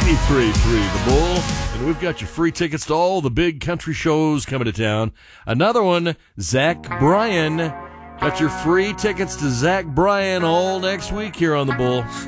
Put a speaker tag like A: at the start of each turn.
A: 93.3 The Bull, and we've got your free tickets to all the big country shows coming to town. Another one, Zach Bryan. Got your free tickets to Zach Bryan all next week here on The Bull.